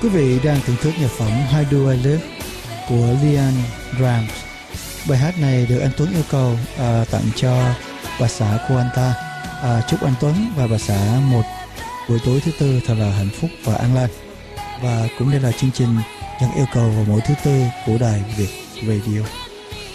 Quý vị đang thưởng thức nhạc phẩm How Do I Live của Liam Grant. Bài hát này được anh Tuấn yêu cầu tặng cho bà xã của anh ta. Chúc anh Tuấn và bà xã một buổi tối thứ tư thật là hạnh phúc và an lành. Và cũng đây là chương trình nhận yêu cầu vào mỗi thứ tư của đài Việt Radio.